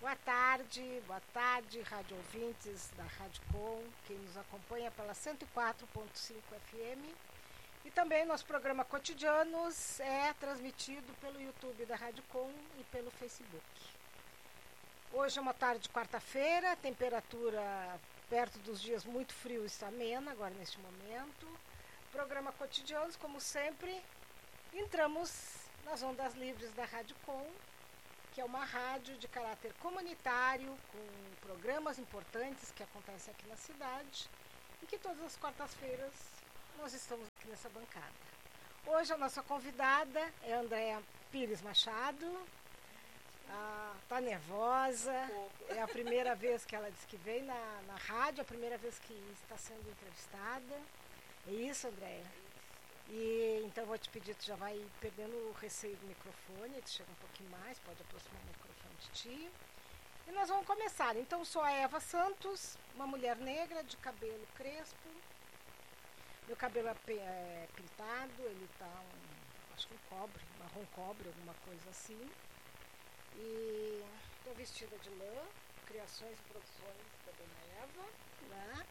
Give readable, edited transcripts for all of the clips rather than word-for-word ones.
boa tarde, rádio ouvintes da Rádio Com, quem nos acompanha pela 104.5 FM. E também nosso programa Cotidianos é transmitido pelo YouTube da Rádio Com e pelo Facebook. Hoje é uma tarde de quarta-feira, temperatura perto dos dias muito frios está amena, agora neste momento. Programa Cotidianos, como sempre, entramos nas ondas livres da Rádio Com, que é uma rádio de caráter comunitário, com programas importantes que acontecem aqui na cidade, e que todas as quartas-feiras nós estamos aqui nessa bancada. Hoje a nossa convidada é a Andréa Pires Machado. Está nervosa, é a primeira vez que ela diz que vem na rádio, a primeira vez que está sendo entrevistada. É isso, Andréa? E então vou te pedir, tu já vai perdendo o receio do microfone, tu chega um pouquinho mais, pode aproximar o microfone de ti. E nós vamos começar. Então, sou a Eva Santos, uma mulher negra de cabelo crespo. Meu cabelo é pintado, ele está acho que marrom cobre, alguma coisa assim. E estou vestida de lã, criações e produções da Dona Eva, né?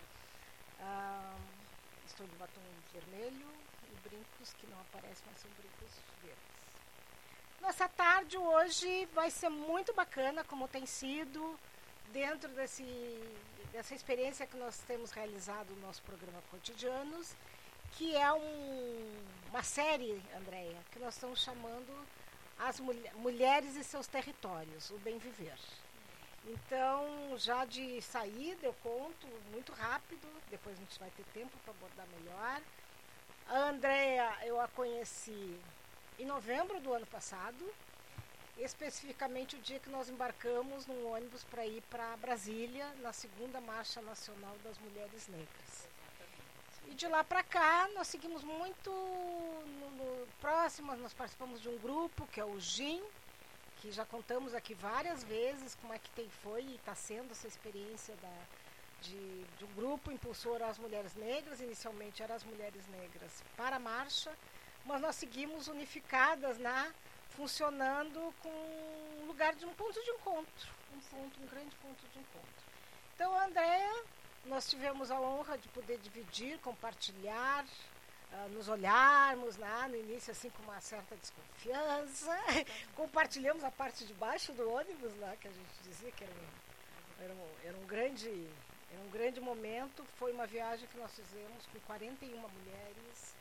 Estou de batom vermelho e brincos que não aparecem, mas são brincos verdes. Nossa tarde hoje vai ser muito bacana, como tem sido, dentro dessa experiência que nós temos realizado no nosso programa Cotidianos, que é uma série, Andréa, que nós estamos chamando As Mulheres e Seus Territórios, o Bem Viver. Então, já de saída, eu conto muito rápido, depois a gente vai ter tempo para abordar melhor. A Andréa, eu a conheci em novembro do ano passado, especificamente o dia que nós embarcamos num ônibus para ir para Brasília, na segunda Marcha Nacional das Mulheres Negras. E de lá para cá, nós seguimos muito próximas, nós participamos de um grupo, que é o GIM, que já contamos aqui várias vezes como é que foi e está sendo essa experiência de um grupo impulsor às mulheres negras. Inicialmente eram as mulheres negras para a marcha, mas nós seguimos unificadas, funcionando com um lugar de um ponto de encontro, um grande ponto de encontro. Então, a Andréa, nós tivemos a honra de poder dividir, compartilhar, nos olharmos, no início assim com uma certa desconfiança, compartilhamos a parte de baixo do ônibus, que a gente dizia que era um grande momento. Foi uma viagem que nós fizemos com 41 mulheres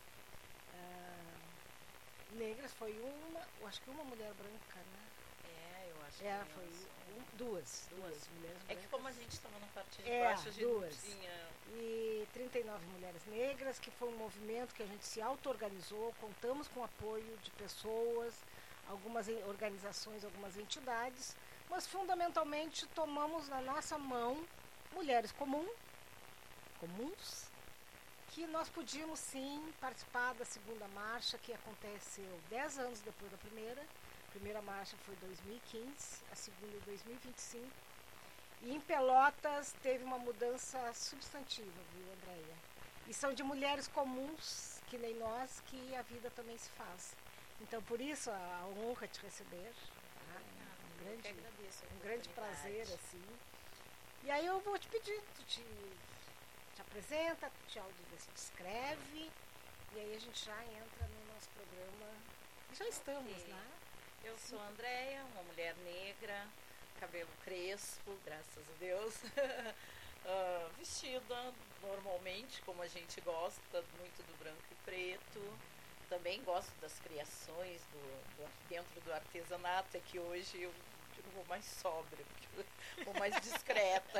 negras, foi acho que uma mulher branca, Eu acho que foi duas mulheres brancas. É que como a gente estava na parte de baixo, a gente duas. tinha... E 39 mulheres negras, que foi um movimento que a gente se auto-organizou, contamos com o apoio de pessoas, algumas organizações, algumas entidades, mas fundamentalmente tomamos na nossa mão mulheres comuns, que nós podíamos sim participar da segunda marcha, que aconteceu 10 anos depois da primeira. A primeira marcha foi em 2015, a segunda em 2025. E em Pelotas teve uma mudança substantiva, viu, Andréia? E são de mulheres comuns, que nem nós, que a vida também se faz. Então, por isso, a honra de receber. Um grande prazer, assim. E aí eu vou te pedir, tu te apresenta, tu te descreve, e aí a gente já entra no nosso programa. Já estamos, Eu sou a Andréa, uma mulher negra, cabelo crespo, graças a Deus, vestida normalmente, como a gente gosta, muito do branco e preto. Também gosto das criações dentro do artesanato, é que hoje eu vou mais sóbria, porque vou mais discreta.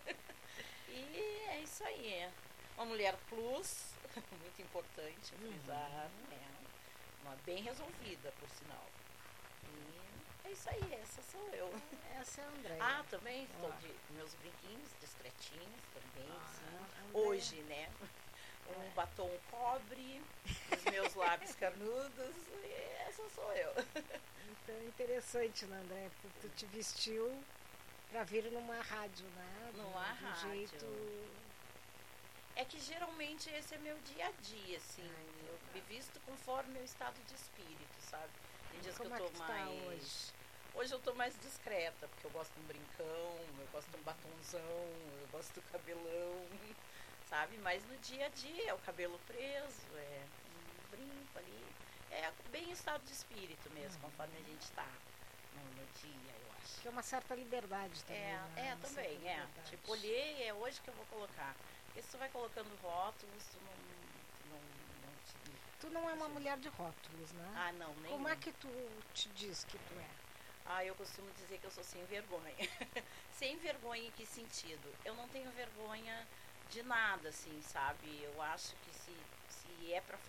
E é isso aí, uma mulher plus, muito importante frisar, uma bem resolvida, por sinal. É isso aí, essa sou eu. Essa é a Andréa. Também estou de meus brinquinhos discretinhos também, hoje, um batom cobre, os meus lábios carnudos, e essa sou eu. Então é interessante, Andréa, porque tu te vestiu para vir numa rádio, Numa rádio. Jeito... É que geralmente esse é meu dia a dia, assim, eu me visto conforme meu estado de espírito, sabe? Tem dias Como que eu tô está mais... hoje? Hoje eu tô mais discreta, porque eu gosto de um brincão, eu gosto de um batonzão, eu gosto do cabelão, sabe? Mas no dia a dia é o cabelo preso, é um brinco ali. É bem estado de espírito mesmo, conforme a gente tá no dia, eu acho. Que é uma certa liberdade também. Uma Também, certa liberdade. Tipo, olhei, é hoje que eu vou colocar. Porque se tu vai colocando rótulos, tu não te... Tu não é uma mulher de rótulos, né? Ah, não, nem. Como é que tu te diz que tu é? Eu costumo dizer que eu sou sem vergonha. Sem vergonha em que sentido? Eu não tenho vergonha de nada, assim, sabe? Eu acho que se é pra